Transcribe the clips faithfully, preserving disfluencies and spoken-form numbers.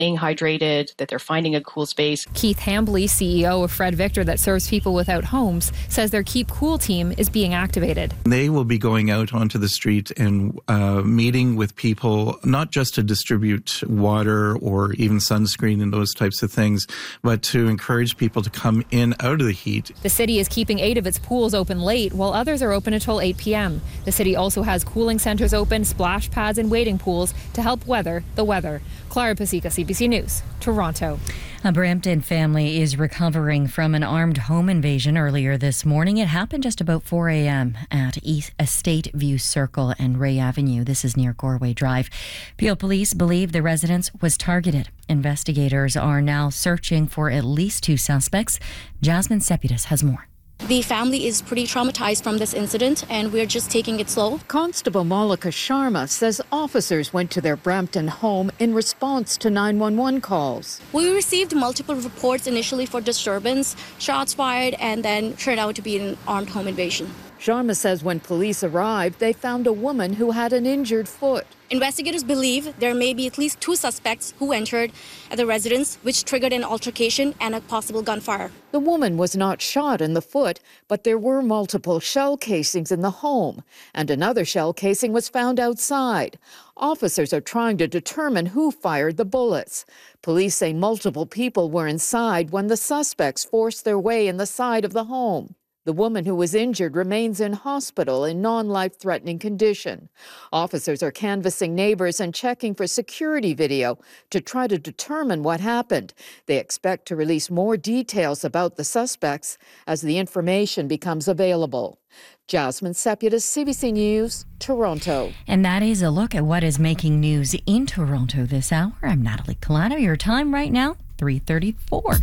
staying hydrated, that they're finding a cool space. Keith Hambley, C E O of Fred Victor that serves people without homes, says their Keep Cool team is being activated. They will be going out onto the street and uh, meeting with people, not just to distribute water or even sunscreen and those types of things, but to encourage people to come in out of the heat. The city is keeping eight of its pools open late, while others are open until eight p.m. The city also has cooling centres open, splash pads and wading pools to help weather the weather. Clara Pasica, C B C News, Toronto. A Brampton family is recovering from an armed home invasion earlier this morning. It happened just about four a.m. at East Estate View Circle and Ray Avenue. This is near Goreway Drive. Peel police believe the residence was targeted. Investigators are now searching for at least two suspects. Jasmine Sepidas has more. The family is pretty traumatized from this incident, and we're just taking it slow. Constable Malika Sharma says officers went to their Brampton home in response to nine one one calls. We received multiple reports initially for disturbance, shots fired, and then turned out to be an armed home invasion. Sharma says when police arrived, they found a woman who had an injured foot. Investigators believe there may be at least two suspects who entered at the residence, which triggered an altercation and a possible gunfire. The woman was not shot in the foot, but there were multiple shell casings in the home, and another shell casing was found outside. Officers are trying to determine who fired the bullets. Police say multiple people were inside when the suspects forced their way in the side of the home. The woman who was injured remains in hospital in non-life-threatening condition. Officers are canvassing neighbors and checking for security video to try to determine what happened. They expect to release more details about the suspects as the information becomes available. Jasmine Sepidas, C B C News, Toronto. And that is a look at what is making news in Toronto this hour. I'm Natalie Colano. Your time right now, three thirty-four.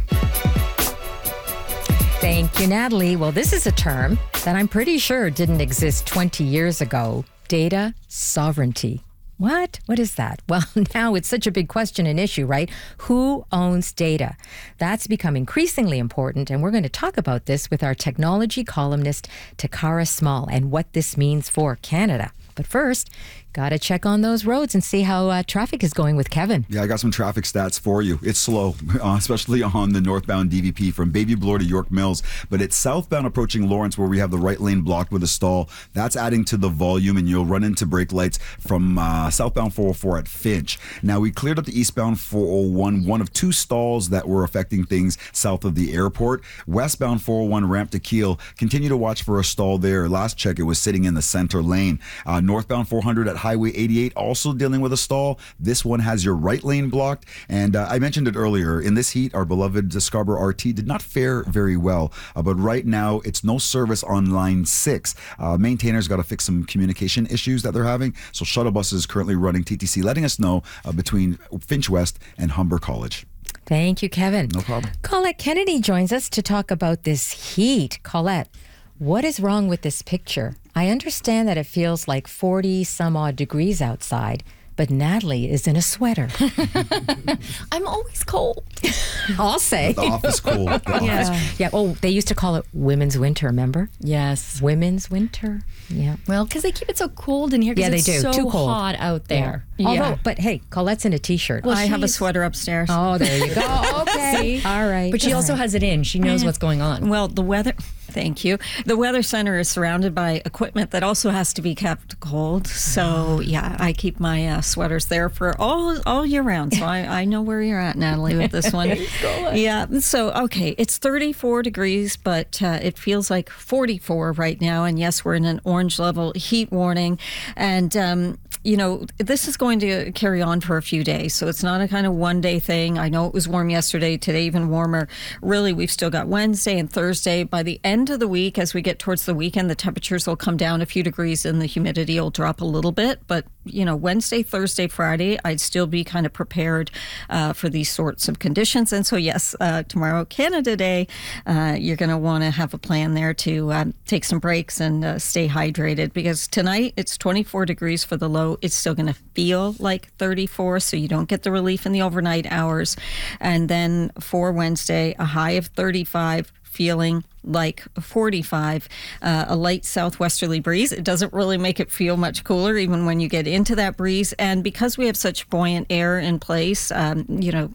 Thank you, Natalie. Well, this is a term that I'm pretty sure didn't exist twenty years ago. Data sovereignty. What? What is that? Well, now it's such a big question and issue, right? Who owns data? That's become increasingly important, and we're going to talk about this with our technology columnist, Takara Small, and what this means for Canada. But first, got to check on those roads and see how uh, traffic is going with Kevin. Yeah, I got some traffic stats for you. It's slow, uh, especially on the northbound D V P from Bayview Bloor to York Mills. But it's southbound approaching Lawrence where we have the right lane blocked with a stall. That's adding to the volume, and you'll run into brake lights from uh, southbound four oh four at Finch. Now, we cleared up the eastbound four oh one, one of two stalls that were affecting things south of the airport. Westbound four oh one ramp to Kiel, continue to watch for a stall there. Last check, it was sitting in the center lane. Uh, northbound four hundred at Highway eighty-eight, also dealing with a stall. This one has your right lane blocked. And uh, I mentioned it earlier. In this heat, our beloved Scarborough R T did not fare very well. Uh, but right now, it's no service on line six. Uh, maintainers got to fix some communication issues that they're having. So shuttle buses currently running. T T C letting us know uh, between Finch West and Humber College. Thank you, Kevin. No problem. Colette Kennedy joins us to talk about this heat. Colette, what is wrong with this picture? I understand that it feels like forty some odd degrees outside, but Natalie is in a sweater. I'm always cold. I'll say. The office cold. The Yeah. office. Yeah. Oh, they used to call it women's winter, remember? Yes. Women's winter. Yeah. Well, because they keep it so cold in here. 'Cause Yeah, they it's do. so Too cold. hot out there. Yeah. Yeah. Although, but hey, Colette's in a t-shirt. Well, I have a she's- sweater upstairs. Oh, there you go. Okay. All right. But she also has it in. She knows what's going on. Well, the weather, thank you. The weather center is surrounded by equipment that also has to be kept cold. So, yeah, I keep my uh, sweaters there for all all year round. So I, I know where you're at, Natalie, with this one. Yeah. So, okay, it's thirty-four degrees, but uh, it feels like forty-four right now. And yes, we're in an orange level heat warning. And, um, you know, this is going to carry on for a few days. So it's not a kind of one day thing. I know it was warm yesterday, today even warmer. Really, we've still got Wednesday and Thursday. By the end of the week, as we get towards the weekend, the temperatures will come down a few degrees and the humidity will drop a little bit. But, you know, Wednesday, Thursday, Friday, I'd still be kind of prepared uh, for these sorts of conditions. And so, yes, uh, tomorrow, Canada Day, uh, you're going to want to have a plan there to um, take some breaks and uh, stay hydrated, because tonight it's twenty-four degrees for the low. It's still going to feel like thirty-four, so you don't get the relief in the overnight hours. And then for Wednesday, a high of thirty-five, feeling like forty-five, uh, a light southwesterly breeze. It doesn't really make it feel much cooler even when you get into that breeze. And because we have such buoyant air in place, um, you know,